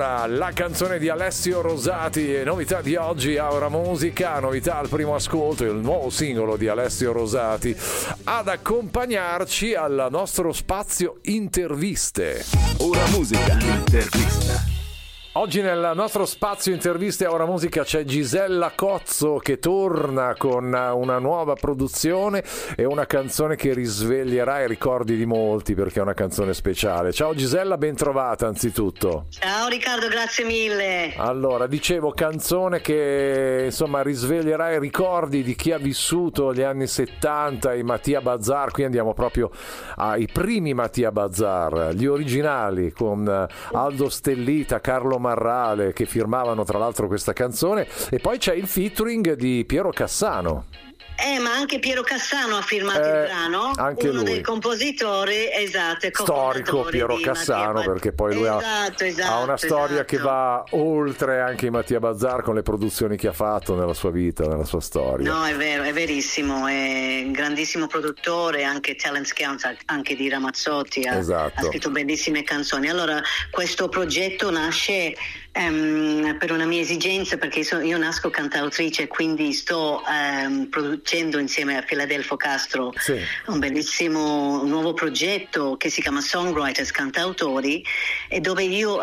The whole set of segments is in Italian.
Allora, la canzone di Alessio Rosati, novità di oggi a Ora Musica, novità al primo ascolto, il nuovo singolo di Alessio Rosati, ad accompagnarci al nostro spazio interviste. Ora Musica, l'intervista. Oggi nel nostro spazio interviste a Ora Musica c'è Gisella Cozzo che torna con una nuova produzione e una canzone che risveglierà i ricordi di molti perché è una canzone speciale. Ciao Gisella, ben trovata anzitutto. Ciao Riccardo, grazie mille. Allora, dicevo, canzone che insomma risveglierà i ricordi di chi ha vissuto gli anni 70, i Mattia Bazar. Qui andiamo proprio ai primi Mattia Bazar, gli originali con Aldo Stellita, Carlo Marrale, che firmavano tra l'altro questa canzone, e poi c'è il featuring di Piero Cassano. Ma anche Piero Cassano ha firmato il brano, anche uno lui. Dei compositori, esatto, Storico Piero Cassano, perché poi lui ha una storia che va oltre anche i Mattia Bazar con le produzioni che ha fatto nella sua vita, nella sua storia. No, è vero, è verissimo, è un grandissimo produttore, anche talent scout, anche di Ramazzotti, ha scritto bellissime canzoni. Allora, questo progetto nasce per una mia esigenza, perché io nasco cantautrice, quindi sto producendo insieme a Filadelfo Castro un bellissimo nuovo progetto che si chiama Songwriters Cantautori, e dove io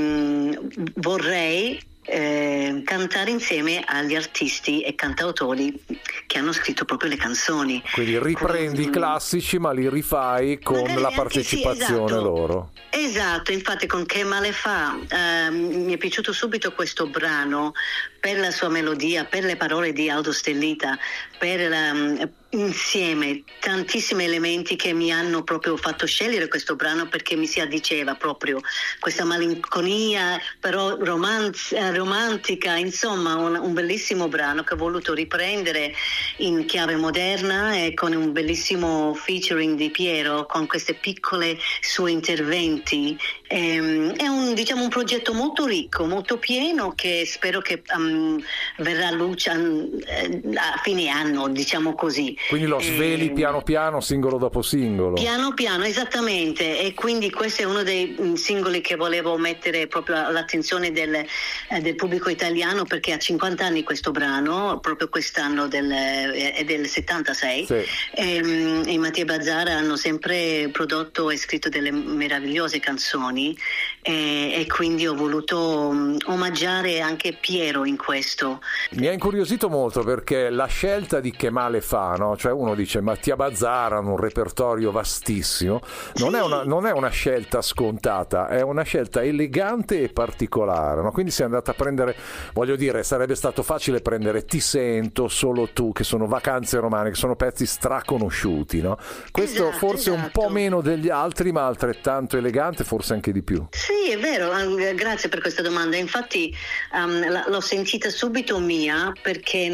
vorrei cantare insieme agli artisti e cantautori che hanno scritto proprio le canzoni. Quindi riprendi i classici ma li rifai con la partecipazione loro. Esatto, infatti con Che male fa mi è piaciuto subito questo brano per la sua melodia, per le parole di Aldo Stellita, per insieme tantissimi elementi che mi hanno proprio fatto scegliere questo brano, perché mi si addiceva proprio questa malinconia però romantica, insomma un bellissimo brano che ho voluto riprendere in chiave moderna e con un bellissimo featuring di Piero, con queste piccole sue interventi. È un progetto molto ricco, molto pieno, che spero che verrà a luce a fine anno, diciamo così. Quindi lo sveli piano piano, singolo dopo singolo. Piano piano, esattamente, e quindi questo è uno dei singoli che volevo mettere proprio all'attenzione del pubblico italiano, perché ha 50 anni questo brano, proprio quest'anno è del 76. E i Mattia Bazar hanno sempre prodotto e scritto delle meravigliose canzoni, e quindi ho voluto omaggiare anche Piero in questo. Mi ha incuriosito molto perché la scelta di Che male fa, no? Cioè uno dice Mattia Bazar hanno un repertorio vastissimo, non è una scelta scontata, è una scelta elegante e particolare, no? Quindi sei andata a prendere, voglio dire, sarebbe stato facile prendere Ti sento, Solo tu, che sono Vacanze romane, che sono pezzi straconosciuti, no? Questo forse un po' meno degli altri, ma altrettanto elegante, forse anche di più. Sì, è vero, grazie per questa domanda. Infatti l'ho sentita subito mia, perché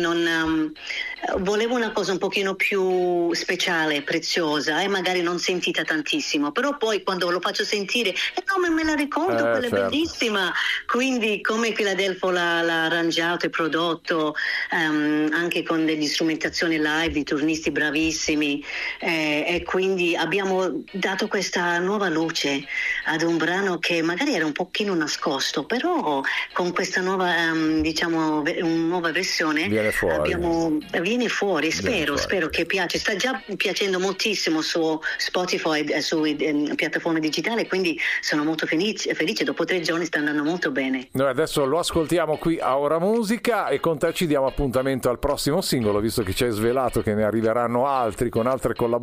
volevo una cosa un pochino più speciale, preziosa, e magari non sentita tantissimo, però poi quando lo faccio sentire me la ricordo, quella è bellissima. Quindi come Filadelfo l'ha arrangiato e prodotto, anche con delle strumentazioni live di turnisti bravissimi, e quindi abbiamo dato questa nuova luce ad un brano che magari era un pochino nascosto, però con questa nuova nuova versione viene fuori. Spero che piace, sta già piacendo moltissimo su Spotify e sulle piattaforme digitali, quindi sono molto felice, dopo 3 giorni sta andando molto bene. Noi adesso lo ascoltiamo qui a Ora Musica e con te ci diamo appuntamento al prossimo singolo, visto che ci hai svelato che ne arriveranno altri con altre collaborazioni.